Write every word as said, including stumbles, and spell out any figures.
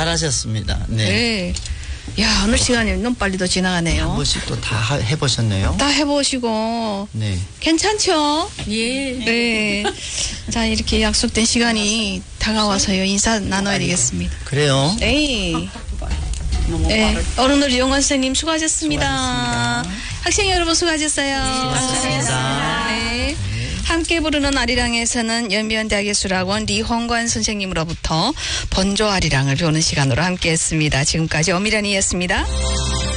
잘하셨습니다. 네. 네. 야, 오늘 시간이 너무 빨리 더 지나가네요. 한 번씩 또 다 해보셨네요. 다 해보시고. 네. 괜찮죠? 예. 네. 자, 이렇게 약속된 시간이 다가와서요. 인사 나눠야 되겠습니다. 그래요. 네. 네. 어른들 용원 선생님 수고하셨습니다. 수고하셨습니다. 학생 여러분 수고하셨어요. 수고하셨습니다. 네. 함께 부르는 아리랑에서는 연변대학예술학원 리홍관 선생님으로부터 번조 아리랑을 배우는 시간으로 함께했습니다. 지금까지 엄미란이었습니다.